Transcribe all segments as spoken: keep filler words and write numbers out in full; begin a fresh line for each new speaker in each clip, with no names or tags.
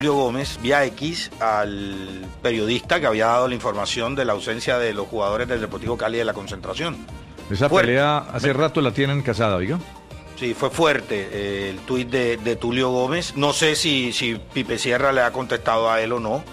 Tulio Gómez, vía X, al periodista que había dado la información de la ausencia de los jugadores del Deportivo Cali de la concentración.
Esa fuerte. pelea hace rato la tienen casada, ¿oiga?
Sí, fue fuerte eh, el tuit de, de Tulio Gómez. No sé si, si Pipe Sierra le ha contestado a él o no.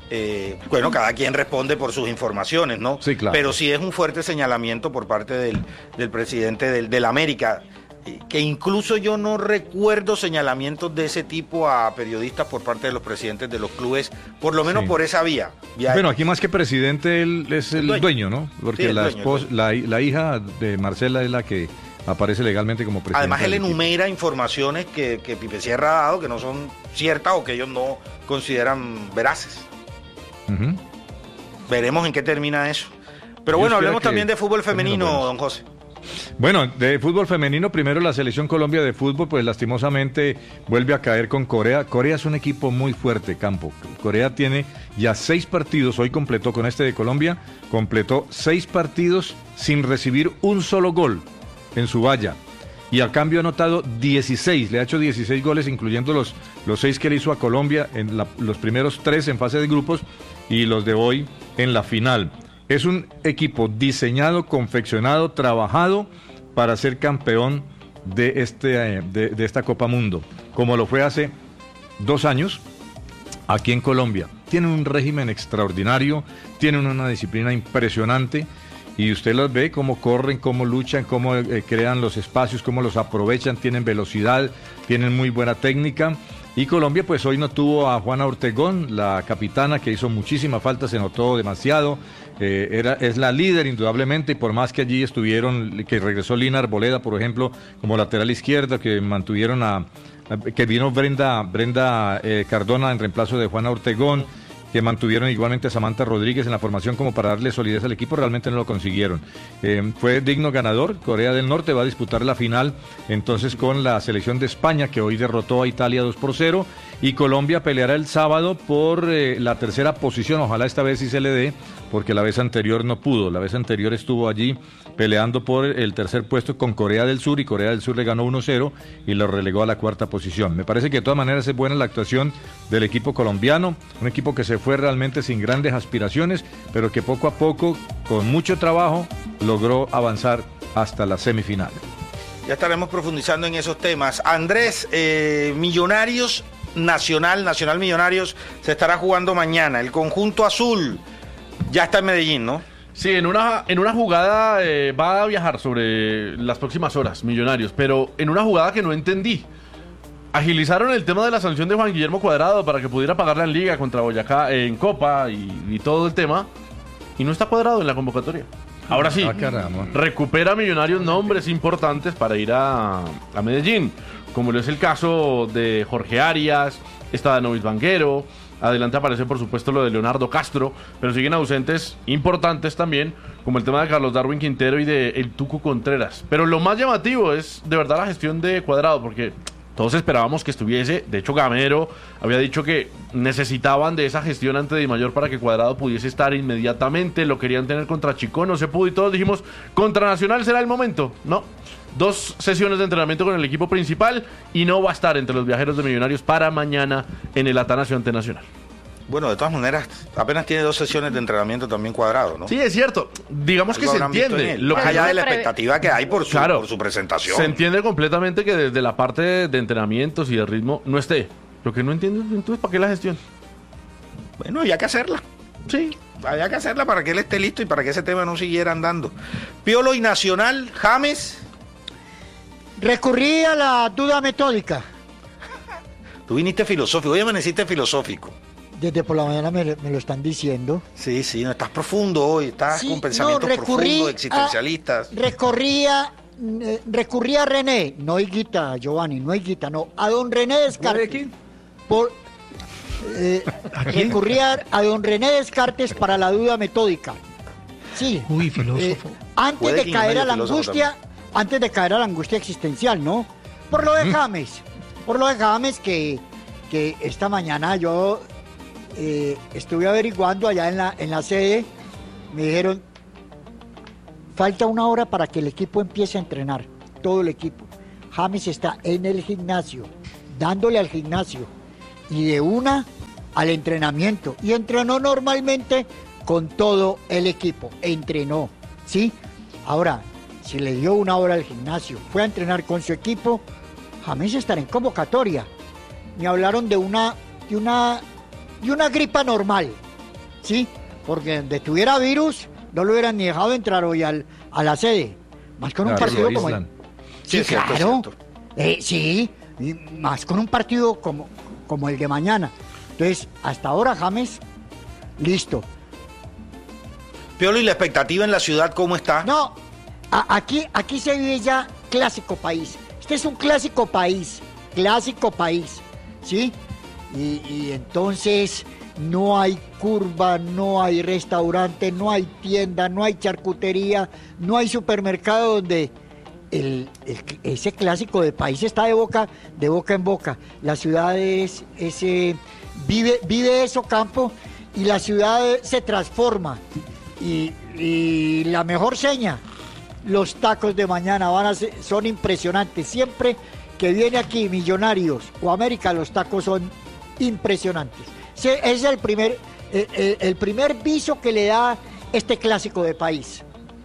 Eh, bueno, cada quien responde por sus informaciones, ¿no?
Sí, claro.
Pero sí es un fuerte señalamiento por parte del, del presidente del, del América, que incluso yo no recuerdo señalamientos de ese tipo a periodistas por parte de los presidentes de los clubes, por lo menos sí. por esa vía. vía
bueno, aquí más que presidente, él es el, el dueño. dueño, ¿no? Porque sí, la, dueño, esposa, la, la hija de Marcela es la que aparece legalmente como presidente.
Además, él enumera equipo. informaciones que, que Pipe Sierra ha dado que no son ciertas o que ellos no consideran veraces. Uh-huh. Veremos en qué termina eso. Pero Yo bueno, hablemos también de fútbol femenino, don José.
Bueno, de fútbol femenino, primero la selección Colombia de fútbol, pues lastimosamente vuelve a caer con Corea. Corea es un equipo muy fuerte, Campo. Corea tiene ya seis partidos, hoy completó con este de Colombia, completó seis partidos sin recibir un solo gol en su valla. Y a cambio ha anotado dieciséis, le ha hecho dieciséis goles, incluyendo los, los seis que le hizo a Colombia, en la, los primeros tres en fase de grupos y los de hoy en la final. Es un equipo diseñado, confeccionado, trabajado para ser campeón de, este, de, de esta Copa Mundo, como lo fue hace dos años aquí en Colombia. Tienen un régimen extraordinario, tienen una disciplina impresionante y usted los ve cómo corren, cómo luchan, cómo eh, crean los espacios, cómo los aprovechan, tienen velocidad, tienen muy buena técnica. Y Colombia pues hoy no tuvo a Juana Ortegón, la capitana, que hizo muchísima falta, se notó demasiado, eh, era, es la líder indudablemente, y por más que allí estuvieron, que regresó Lina Arboleda, por ejemplo, como lateral izquierda, que mantuvieron a, a que vino Brenda, Brenda eh, Cardona en reemplazo de Juana Ortegón, que mantuvieron igualmente a Samantha Rodríguez en la formación como para darle solidez al equipo, realmente no lo consiguieron. Eh, fue digno ganador, Corea del Norte va a disputar la final entonces con la selección de España, que hoy derrotó a Italia dos por cero, y Colombia peleará el sábado por eh, la tercera posición, ojalá esta vez sí se le dé, porque la vez anterior no pudo, la vez anterior estuvo allí peleando por el tercer puesto con Corea del Sur, y Corea del Sur le ganó uno cero y lo relegó a la cuarta posición. Me parece que de todas maneras es buena la actuación del equipo colombiano, un equipo que se fue realmente sin grandes aspiraciones, pero que poco a poco, con mucho trabajo, logró avanzar hasta la semifinal.
Ya estaremos profundizando en esos temas. Andrés, eh, Millonarios Nacional, Nacional Millonarios, se estará jugando mañana. El conjunto azul ya está en Medellín, ¿no?
Sí, en una, en una jugada eh, va a viajar sobre las próximas horas, Millonarios, pero en una jugada que no entendí. Agilizaron el tema de la sanción de Juan Guillermo Cuadrado para que pudiera pagarla en Liga contra Boyacá, eh, en Copa y, y todo el tema, y no está Cuadrado en la convocatoria. Ahora sí,
ah,
recupera Millonarios nombres importantes para ir a, a Medellín, como lo es el caso de Jorge Arias, está Danovis Vanguero, adelante aparece por supuesto lo de Leonardo Castro, pero siguen ausentes importantes también, como el tema de Carlos Darwin Quintero y de el Tuco Contreras. Pero lo más llamativo es de verdad la gestión de Cuadrado, porque todos esperábamos que estuviese, de hecho Gamero había dicho que necesitaban de esa gestión ante Di Mayor para que Cuadrado pudiese estar inmediatamente, lo querían tener contra Chico, no se pudo y todos dijimos, contra Nacional será el momento, no. Dos sesiones de entrenamiento con el equipo principal y no va a estar entre los viajeros de Millonarios para mañana en el Atanasio ante Nacional.
Bueno, de todas maneras, apenas tiene dos sesiones de entrenamiento también Cuadrado, ¿no?
Sí, es cierto. Digamos que se entiende.
Lo más allá de la expectativa que hay por su, claro, por su presentación.
Se entiende completamente que desde la parte de entrenamientos y de ritmo no esté. Lo que no entiendo es, entonces, ¿para qué la gestión?
Bueno, había que hacerla.
Sí.
Había que hacerla para que él esté listo y para que ese tema no siguiera andando. Piolo y Nacional, James.
Recurrí a la duda metódica.
Tú viniste filosófico, hoy amaneciste filosófico.
Desde por la mañana me, me lo están diciendo.
Sí, sí, no estás profundo hoy, estás sí, con pensamientos no, profundos, existencialistas.
A, recorría, eh, recurrí a René, no Higuita, Giovanni, no Higuita, no, a don René Descartes. Por, eh, recurrí a, a don René Descartes para la duda metódica. Sí.
Uy, filósofo.
Eh, antes de caer a la angustia, también. antes de caer a la angustia existencial, ¿no? Por lo de ¿Mm? James, por lo de James que, que esta mañana yo... Eh, estuve averiguando allá en la, en la sede, me dijeron, falta una hora para que el equipo empiece a entrenar, todo el equipo. James está en el gimnasio, dándole al gimnasio, y de una al entrenamiento. Y entrenó normalmente con todo el equipo. Entrenó, ¿sí? Ahora, si le dio una hora al gimnasio, fue a entrenar con su equipo, James estará en convocatoria. Me hablaron de una, de una, de una gripa normal, ¿sí? Porque donde tuviera virus, no lo hubieran ni dejado entrar hoy al, a la sede. Más con
Claro,
un partido
lo
como el...
aíslan.
Sí,
Sí, es cierto, es
claro.
cierto.
Eh, sí, y más con un partido como, como el de mañana. Entonces, hasta ahora James, listo.
Piolo, ¿y la expectativa en la ciudad cómo está?
No, a- aquí, aquí se vive ya clásico país. Este es un clásico país, clásico país, ¿sí? Y, y entonces no hay curva, no hay restaurante, no hay tienda, no hay charcutería, no hay supermercado donde el, el- ese clásico de país está de boca, de boca en boca. La ciudad es, ese, vive, vive eso, Campo, y la ciudad se transforma. Y, y la mejor seña, los tacos de mañana van a ser, son impresionantes. Siempre que viene aquí Millonarios o América, los tacos son impresionantes. Ese es el primer, el, el- el primer viso que le da este clásico de país.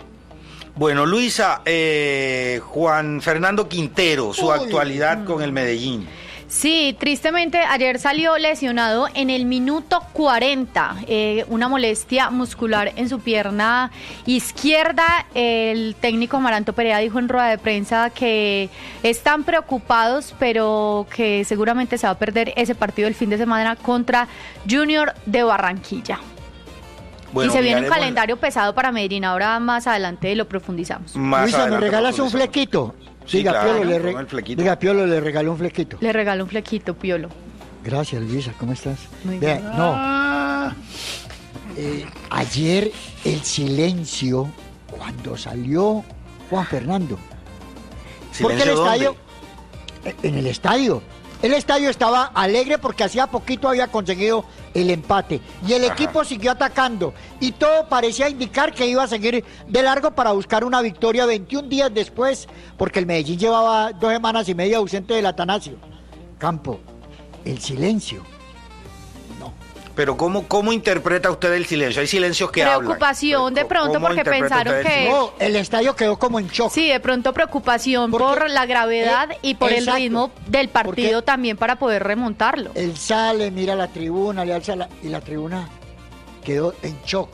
Bueno, Luisa, eh, Juan Fernando Quintero, su
Uy.
actualidad con el Medellín.
Sí, tristemente ayer salió lesionado en el minuto cuarenta, eh, una molestia muscular en su pierna izquierda. El técnico Amaranto Perea dijo en rueda de prensa que están preocupados, pero que seguramente se va a perder ese partido el fin de semana contra Junior de Barranquilla.
Bueno,
y se viene un
miraremos
calendario pesado para Medellín, ahora más adelante lo profundizamos.
más
Luisa, ¿me
adelante
regalas un
profundizamos.
flequito?
Sí,
Diga,
claro,
Piolo, le
toma
re-
el flequito.
Diga, Piolo, le regaló un flequito.
Le regalo un flequito, Piolo.
Gracias, Luisa, ¿cómo estás?
Muy
Vea,
bien.
no. Eh, ayer el silencio cuando salió Juan Fernando. Porque el
¿Silencio dónde?
estadio, eh, en el estadio, el estadio estaba alegre porque hacía poquito había conseguido el empate y el
Ajá.
equipo siguió atacando y todo parecía indicar que iba a seguir de largo para buscar una victoria veintiún días después, porque el Medellín llevaba dos semanas y media ausente del Atanasio. Campo, el silencio. No.
Pero ¿cómo, cómo interpreta usted el silencio? Hay silencios que hablan.
Preocupación de
¿Cómo
pronto porque
interpreta
pensaron
usted el
que-
silencio?
No, el estadio quedó como en shock.
Sí, de pronto preocupación
Porque-
por la gravedad
eh,
y por
exacto.
el ritmo del partido
Porque-
también para poder remontarlo.
Él sale, mira la tribuna, le alza la, y la tribuna quedó en shock.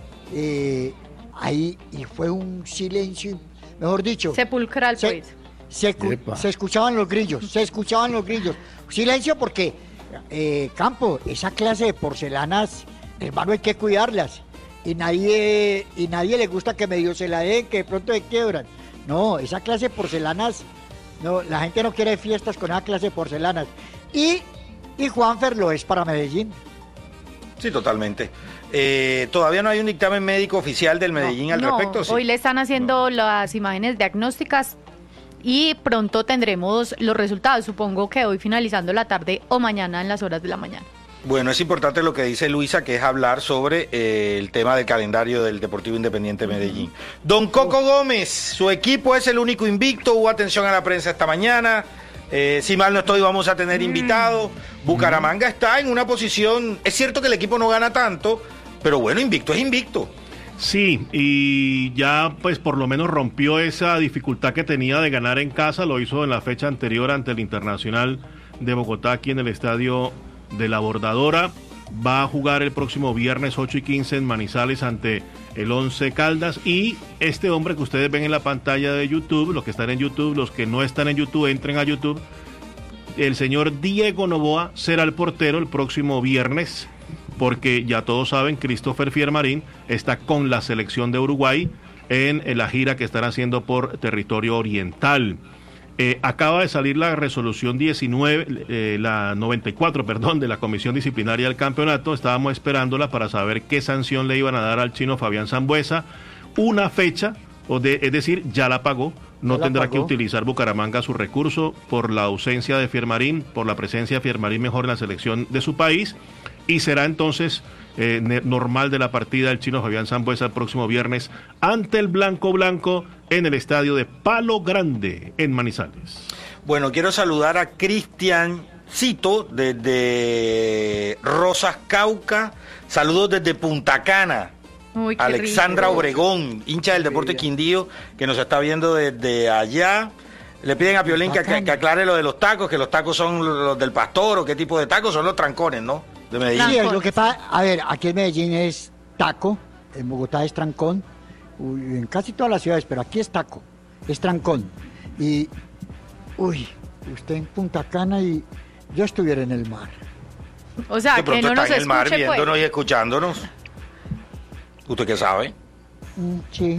Eh, ahí, y fue un silencio, mejor dicho.
Sepulcral,
se,
pues.
se, cu-
Epa.
se escuchaban los grillos, se escuchaban los grillos. Silencio porque, eh, Campo, esa clase de porcelanas, hermano, hay que cuidarlas. Y nadie, y nadie le gusta que medio se la den, que de pronto se quiebran. No, esa clase de porcelanas, no, la gente no quiere fiestas con esa clase de porcelanas. Y, y Juanfer lo es para Medellín.
Sí, totalmente. Eh, todavía no hay un dictamen médico oficial del Medellín al
No,
respecto. ¿sí?
hoy le están haciendo las imágenes diagnósticas y pronto tendremos los resultados. Supongo que hoy finalizando la tarde o mañana en las horas de la mañana.
Bueno, es importante lo que dice Luisa, que es hablar sobre eh, el tema del calendario del Deportivo Independiente Medellín. Don Coco Gómez, su equipo es el único invicto, hubo atención a la prensa esta mañana. Eh, si mal no estoy, vamos a tener invitados. Bucaramanga está en una posición, es cierto que el equipo no gana tanto, pero bueno, invicto es invicto.
Sí, y ya pues por lo menos rompió esa dificultad que tenía de ganar en casa, lo hizo en la fecha anterior ante el Internacional de Bogotá aquí en el estadio de la Bordadora. Va a jugar el próximo viernes ocho y quince en Manizales ante el Once Caldas, y este hombre que ustedes ven en la pantalla de YouTube, los que están en YouTube, los que no están en YouTube, entren a YouTube. El señor Diego Noboa será el portero el próximo viernes, porque ya todos saben, Christopher Fiermarín está con la selección de Uruguay en, en la gira que están haciendo por territorio oriental. Eh, acaba de salir la resolución diecinueve, eh, la noventa y cuatro, perdón, de la Comisión Disciplinaria del Campeonato. Estábamos esperándola para saber qué sanción le iban a dar al chino Fabián Sambuesa. Una fecha, o de, es decir, ya la pagó. No
Ya la
tendrá
pagó.
que utilizar Bucaramanga su recurso por la ausencia de Fiermarín, por la presencia de Fiermarín mejor en la selección de su país. Y será entonces eh, ne- normal de la partida el chino Fabián Sambuesa el próximo viernes ante el Blanco Blanco en el estadio de Palo Grande en Manizales.
Bueno, quiero saludar a Cristian Cito desde Rosas Cauca, saludos desde Punta Cana.
Uy, qué
Alexandra
rico.
Obregón, hincha del Deporte Quindío, que nos está viendo desde allá. Le piden a Piolín que, que, que aclare lo de los tacos, que los tacos son los del pastor o qué tipo de tacos, son los trancones, ¿no? De Medellín.
Sí, es lo que pasa. A ver, aquí en Medellín es taco, en Bogotá es trancón, uy, en casi todas las ciudades, pero aquí es taco, es trancón. Y, uy, usted en Punta Cana y yo estuviera en el mar.
O sea,
De
que
pronto
no nos
está en el mar
escuche,
viéndonos
pues.
y escuchándonos. ¿Usted qué sabe?
Mm, sí,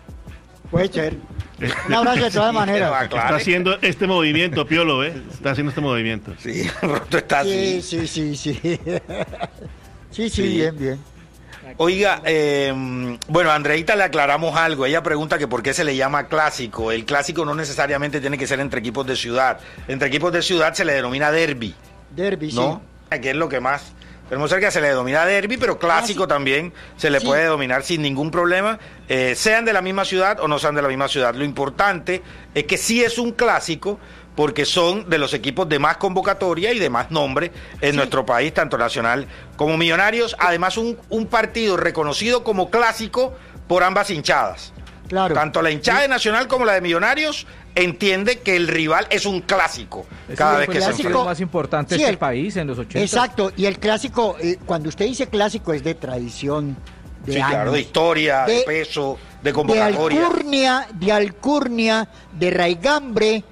puede ser. Un abrazo de todas
Sí,
maneras.
aclare.
Está haciendo este movimiento, Piolo, ¿ves? Está haciendo este movimiento.
Sí, de pronto está así.
Sí, sí, sí, sí. Sí, sí,
Sí.
bien, bien.
Oiga, eh, bueno, a Andreita le aclaramos algo. Ella pregunta que por qué se le llama clásico. El clásico no necesariamente tiene que ser entre equipos de ciudad. Entre equipos de ciudad se le denomina derbi,
Derby,
¿no?
sí.
Que es lo que más tenemos cerca, se le denomina derbi, pero clásico
Ah, sí.
también se le
Sí.
puede denominar sin ningún problema, eh, sean de la misma ciudad o no sean de la misma ciudad. Lo importante es que sí es un clásico porque son de los equipos de más convocatoria y de más nombre en
Sí.
nuestro país, tanto nacional como Millonarios. Además, un, un partido reconocido como clásico por ambas hinchadas.
Claro.
Tanto la hinchada de Nacional como la de Millonarios entiende que el rival es un clásico
Ese
cada
fue
vez
el
que se
clásico.
enfrenta.
más importante
Sí,
de este
el-
país en los ochenta.
Exacto, y el clásico, eh, cuando usted dice clásico es de tradición, de
Sí, claro,
años,
de historia, de,
De-
peso, de
de
convocatoria.
alcurnia, de alcurnia, de raigambre,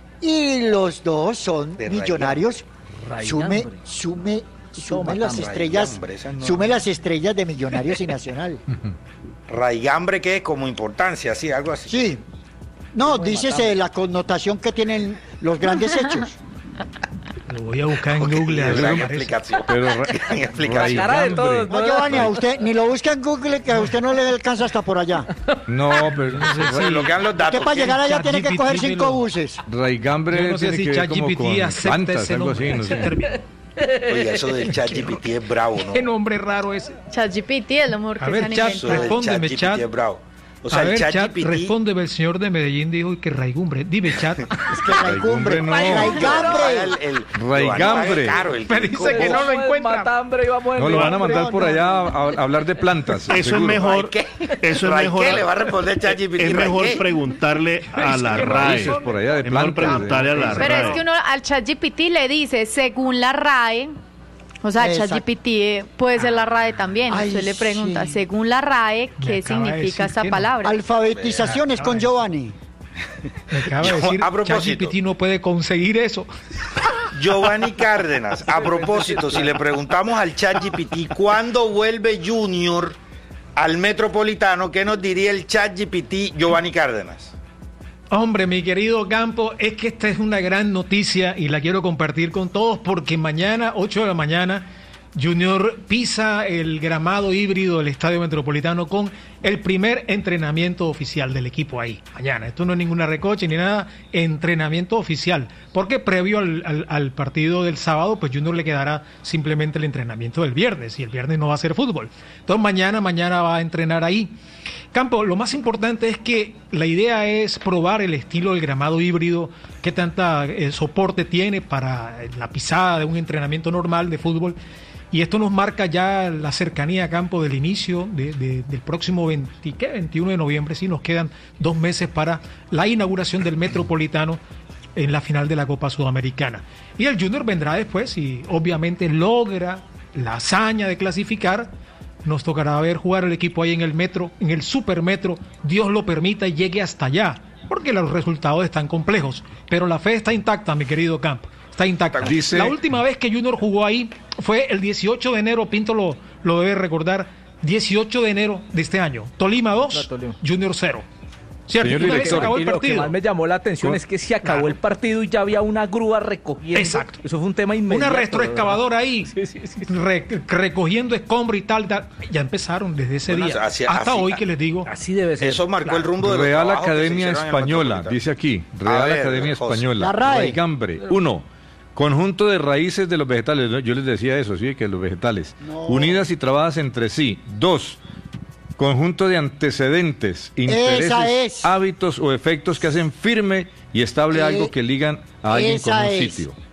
y los dos son
De
millonarios. Sume,
Raigambre.
sume, sume
Toma,
las
tama.
estrellas,
Raigambre, esa no.
sume las estrellas de Millonarios y Nacional.
Raigambre que es como importancia, sí, algo así.
Sí. No, dícese la connotación que tienen los grandes hechos.
Lo voy a buscar en
Ok,
Google. a ver
gran
qué aparece.
explicación.
Pero ra-
Gran explicación.
La cara de
Raigambre.
todos.
No, Giovanni, a usted ni lo busca en Google, que a usted no le alcanza hasta por allá.
No, pero
Bueno, lo que dan los datos.
Usted para llegar allá tiene que
ChatGPT
coger
me
cinco
lo-
buses.
raigambre
Yo no sé
tiene
si
que ver como
ChatGPT
con
acepta
plantas,
ese
algo así,
nombre.
no
ese
sé.
término.
Oiga, eso del chat G P T es bravo, ¿no?
Qué nombre raro ese.
ChatGPT es lo mejor
A
que
ver,
se han
chat,
Eso
inventado.
del
Respóndeme,
ChatGPT
chat.
es bravo. O sea,
a
el
ver,
chat
chat,
G P T...
respóndeme, el señor de Medellín dijo que raigumbre. Dime, chat.
Es que raigambre,
no.
raigambre.
El, el,
Raigambre.
Caro, el
Me dice que no lo encuentra.
Matambre, vamos a
No, lo van a
enviar.
mandar
no,
por
no.
allá a, a hablar de plantas.
Eso es
seguro.
mejor.
¿Qué?
Eso es mejor.
¿Qué le va a responder ChatGPT?
Es mejor
¿Qué?
preguntarle a la RAE.
Raíces por allá de
Es mejor
plantas.
preguntarle a la
Pero es
RAE.
que uno al ChatGPT le dice, según la RAE, o sea,
Exacto.
ChatGPT eh, puede ser la RAE también.
Ay,
Usted le pregunta,
sí.
según la RAE,
Me
¿qué
acaba de
significa
decir
esta
que no.
palabra?
Alfabetizaciones con Giovanni.
Me acaba de
Yo,
decir,
a propósito.
ChatGPT no puede conseguir eso.
Giovanni Cárdenas, a propósito, si le preguntamos al ChatGPT cuándo vuelve Junior al Metropolitano, ¿qué nos diría el ChatGPT Giovanni Cárdenas?
Hombre, mi querido Campo, es que esta es una gran noticia y la quiero compartir con todos porque mañana, ocho de la mañana, Junior pisa el gramado híbrido del Estadio Metropolitano con el primer entrenamiento oficial del equipo ahí, mañana. Esto no es ninguna recoche ni nada, entrenamiento oficial, porque previo al, al- al partido del sábado, pues Junior le quedará simplemente el entrenamiento del viernes y el viernes no va a ser fútbol. Entonces mañana, mañana va a entrenar ahí. Campo, lo más importante es que la idea es probar el estilo del gramado híbrido, qué tanta eh, soporte tiene para la pisada de un entrenamiento normal de fútbol. Y esto nos marca ya la cercanía a Campo del inicio de- de- del próximo veinte, ¿qué? veintiuno de noviembre. Sí, nos quedan dos meses para la inauguración del Metropolitano en la final de la Copa Sudamericana. Y el Junior vendrá después y obviamente logra la hazaña de clasificar. Nos tocará ver jugar el equipo ahí en el metro, en el supermetro, Dios lo permita y llegue hasta allá, porque los resultados están complejos, pero la fe está intacta, mi querido Camp, está intacta.
Dice-
La última vez que Junior jugó ahí fue el dieciocho de enero, Pinto lo, lo debe recordar, dieciocho de enero de este año, Tolima dos,
La Tolima.
Junior cero. ¿Cierto?
Señor
Una vez se
director,
acabó el
Y lo que
partido.
más me llamó la atención
¿Cómo?
es que se acabó
Claro.
el partido y ya había una grúa recogiendo.
Exacto.
Eso fue un tema inmediato.
Una retroexcavadora ahí,
Sí, sí, sí.
re- recogiendo escombro y tal, tal. Ya empezaron desde ese
Bueno,
día.
así-
hasta
así-
hoy que les digo.
Así debe ser.
Eso marcó el rumbo de los
Real
trabajos que se
Academia
hicieron en el
Española,
Metropolitano.
dice aquí.
A
Real
ver,
Academia
José.
Española.
La RAE.
Raigambre. Uno. Conjunto de raíces de los vegetales. ¿no? Yo les decía eso, sí, que los vegetales.
No.
Unidas y trabajadas entre sí. Dos. Conjunto de antecedentes, intereses,
es.
hábitos o efectos que hacen firme y estable
Eh,
algo que ligan a alguien con
esa
un
es.
sitio.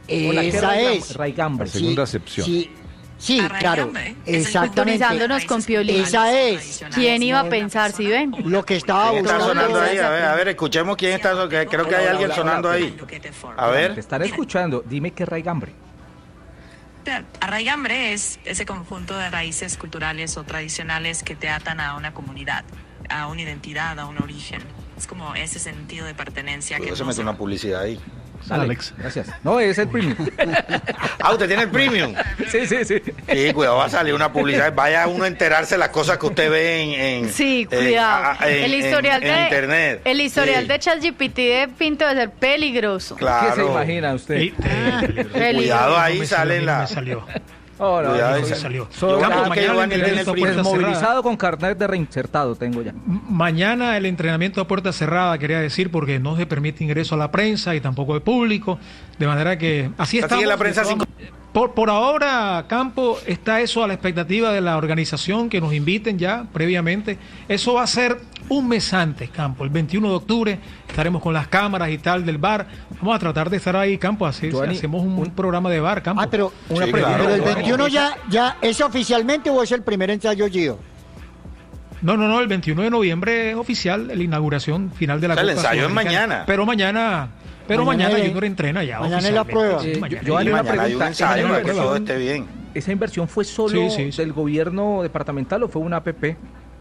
Hola, ¿qué
Esa
raigam-
es.
raigambre?
La segunda acepción.
Sí, sí,
A
claro.
raigambre es el
Exactamente.
Culturizándonos con Piolín.
Esa es.
¿Quién iba a pensar, si ven?
Lo que estaba
¿Quién está
buscando.
sonando ahí? A ver, a ver, escuchemos quién está sonando. que Creo que hay alguien sonando ahí. A
Te
ver.
están escuchando. Dime qué raigambre.
Arraigambre es ese conjunto de raíces culturales o tradicionales que te atan a una comunidad, a una identidad, a un origen. Es como ese sentido de pertenencia que
Se
no
mete
se
una publicidad ahí.
Dale,
Alex.
Gracias. No, es el premium.
Ah, usted tiene el premium.
Sí, sí, sí.
Sí, cuidado, va a salir una publicidad. Vaya uno a enterarse de las cosas que usted ve en, en
Sí,
en-
cuidado.
a- en-
el historial
en- en
de
internet.
el historial
Sí,
de ChatGPT de Pinto debe ser peligroso.
claro.
¿Qué se imagina usted?
Y- eh,
Peligroso.
Cuidado ahí,
no me
sale
salió,
la.
no me salió.
Oh, no,
Cuidado,
no,
ese
no.
salió.
Soy
Campo,
Campo,
que
mañana
Giovanni
el
tiene el
entrenamiento a
premium.
puerta cerrada.
Desmovilizado con carnet de reinsertado tengo ya.
Mañana el entrenamiento a puerta cerrada, quería decir, porque no se permite ingreso a la prensa y tampoco de público, de manera que así
Así
estamos.
que la prensa
y vamos- por, por ahora, Campo, está eso a la expectativa de la organización, que nos inviten ya previamente. Eso va a ser un mes antes, Campo, el veintiuno de octubre, estaremos con las cámaras y tal del bar. Vamos a tratar de estar ahí, Campo, así
Giovanni,
hacemos un, un programa de bar, Campo.
Ah, pero,
Una
Sí,
pregunta.
claro.
pero el
Giovanni.
veintiuno ya, ya es oficialmente o es el primer ensayo, Gio.
No, no, no, el veintiuno de noviembre es oficial la inauguración final de la
O sea, el
Copa
ensayo es
Sudamericana.
mañana.
Pero mañana, pero
Mañana
mañana,
es-
Junior entrena ya.
mañana es la
oficialmente.
prueba.
Sí,
Eh,
mañana.
yo- yo-
Y
una
mañana hay un
pregunta,
ensayo
esa
para que
inversión-
todo esté bien.
¿Esa inversión fue solo
Sí, sí, sí.
del gobierno departamental o fue una A P P?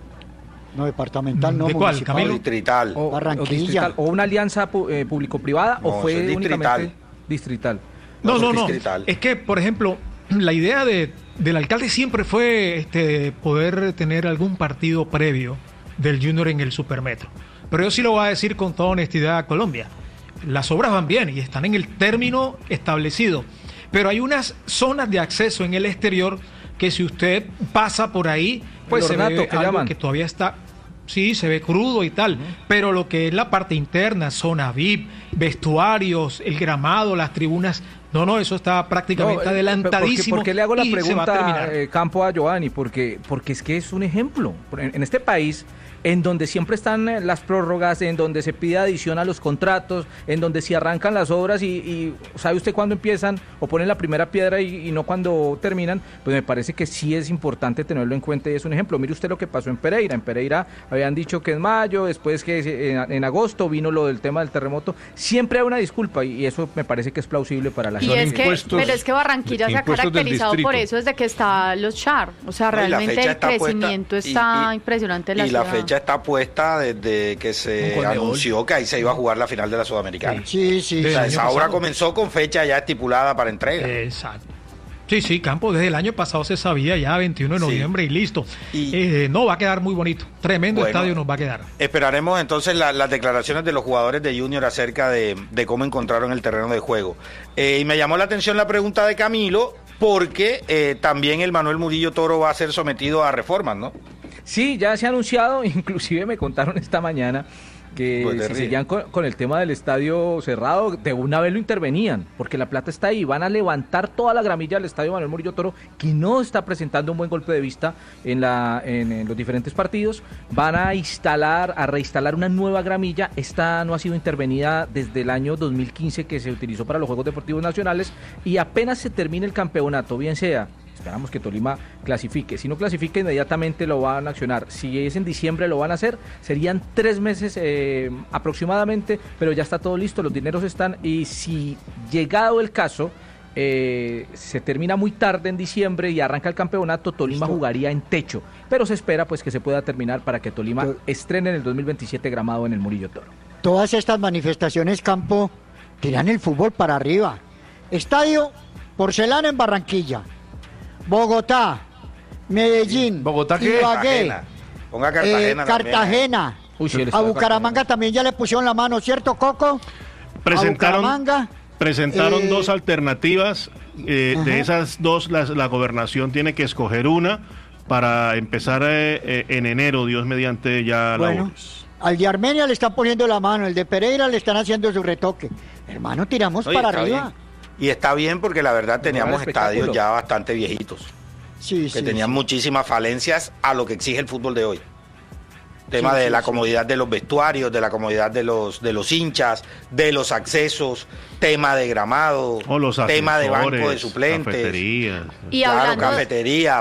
No, departamental, no
¿De cuál,
municipal.
Camilo?
Distrital.
O,
Barranquilla.
o distrital, o una alianza pu- eh, público-privada
No,
o fue
eso es distrital.
únicamente distrital.
No, no,
es
no.
distrital.
Es que, por ejemplo, la idea de, del alcalde siempre fue este, poder tener algún partido previo del Junior en el Supermetro. Pero yo sí lo voy a decir con toda honestidad a Colombia. Las obras van bien y están en el término establecido. Pero hay unas zonas de acceso en el exterior que si usted pasa por ahí, pues
El
se
ornato,
ve
que
algo
llaman.
que todavía está... Sí, se ve crudo y tal, pero lo que es la parte interna, zona V I P, vestuarios, el gramado, las tribunas, no, no, eso está prácticamente
No, eh,
adelantadísimo.
¿Por qué le hago la
y se va a
pregunta,
terminar.
eh, Campo, a Giovanni? Porque, porque es que es un ejemplo. En, en este país, en donde siempre están eh, las prórrogas, en donde se pide adición a los contratos, en donde se arrancan las obras y, y ¿sabe usted cuándo empiezan o ponen la primera piedra y, y no cuando terminan? Pues me parece que sí es importante tenerlo en cuenta y es un ejemplo. Mire usted lo que pasó en Pereira. En Pereira habían dicho que en mayo, después que en, en agosto vino lo del tema del terremoto. Siempre hay una disculpa y eso me parece que es plausible para la
Y
gente.
es que,
impuestos-
pero es que Barranquilla se ha
impuestos del
caracterizado por
distrito.
eso desde que está los Char. O sea,
No, y la
realmente
fecha
el
está puesta-
crecimiento
y-
está
y-
impresionante en la
Y la
ciudad.
fecha está puesta desde que se
Con Conmebol.
anunció que ahí se iba a jugar la final de la Sudamericana.
Sí, sí.
Del
O sea,
año
esa obra
pasado.
comenzó con fecha ya estipulada para entrega.
Exacto. Sí, sí, Campo, desde el año pasado se sabía ya, veintiuno de
Sí.
noviembre y listo.
Y-
Eh, no, va a quedar muy bonito. Tremendo
Bueno,
estadio nos va a quedar.
Esperaremos entonces la- las declaraciones de los jugadores de Junior acerca de, de cómo encontraron el terreno de juego. Eh, y me llamó la atención la pregunta de Camilo, porque eh, también el Manuel Murillo Toro va a ser sometido a reformas, ¿no?
Sí, ya se ha anunciado, inclusive me contaron esta mañana que
Pues te
si
ríes.
seguían con, con el tema del estadio cerrado, de una vez lo intervenían, porque la plata está ahí, van a levantar toda la gramilla del estadio Manuel Murillo Toro, que no está presentando un buen golpe de vista en, la, en, en los diferentes partidos, van a instalar, a reinstalar una nueva gramilla, esta no ha sido intervenida desde el año dos mil quince que se utilizó para los Juegos Deportivos Nacionales, y apenas se termine el campeonato, bien sea... Esperamos que Tolima clasifique. Si no clasifica, inmediatamente lo van a accionar. Si es en diciembre, lo van a hacer. Serían tres meses eh, aproximadamente, pero ya está todo listo, los dineros están. Y si llegado el caso, eh, se termina muy tarde en diciembre y arranca el campeonato, Tolima
Listo.
jugaría en techo. Pero se espera pues que se pueda terminar para que Tolima
To-
estrene en el dos mil veintisiete gramado en el Murillo Toro.
Todas estas manifestaciones, Campo, tiran el fútbol para arriba. Estadio Porcelana en Barranquilla, Bogotá, Medellín,
¿Bogotá qué?
Ibagué,
Cartagena. Ponga
eh,
Cartagena. también.
Cartagena.
Uy, sí, el
A
estadio
Bucaramanga también ya le pusieron la mano, ¿cierto, Coco?
Presentaron,
A Bucaramanga.
presentaron
eh,
dos alternativas. eh,
ajá.
de esas dos, las- la gobernación tiene que escoger una para empezar eh, eh, en enero, Dios mediante ya
Bueno,
labores.
al de Armenia le están poniendo la mano, el de Pereira le están haciendo su retoque. Hermano, tiramos
Oye,
para
está
arriba.
bien. Y está bien porque la verdad teníamos
espectáculo.
estadios ya bastante viejitos,
Sí,
que
sí,
tenían
sí.
muchísimas falencias a lo que exige el fútbol de hoy. tema
Sí,
de
sí,
la
sí.
comodidad de los vestuarios, de la comodidad de los de los hinchas, de los accesos, tema de gramado,
O los
tema de banco de
ascensores,
suplentes,
cafeterías.
Y
claro,
hablando,
cafetería,